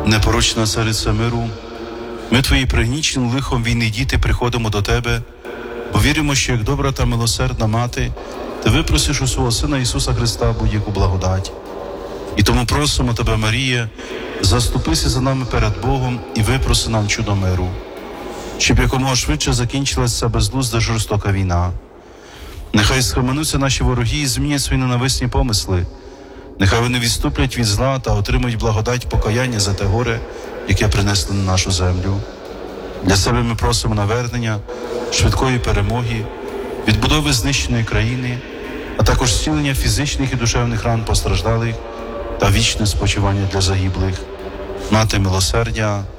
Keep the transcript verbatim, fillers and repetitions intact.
Непорочна цариця миру, ми, твої пригнічені лихом війни діти, приходимо до тебе, бо віримо, що як добра та милосердна мати, ти випросиш у свого Сина Ісуса Христа будь-яку благодать. І тому просимо тебе, Марія, заступися за нами перед Богом і випроси нам чудо миру, щоб якомога швидше закінчилася ця безглузда жорстока війна. Нехай схаменуться наші вороги і змінять свої ненависні помисли. Нехай вони відступлять від зла та отримують благодать покаяння за те горе, яке принесли на нашу землю. Для себе ми просимо навернення, швидкої перемоги, відбудови знищеної країни, а також зцілення фізичних і душевних ран постраждалих та вічне спочивання для загиблих. Мати милосердя,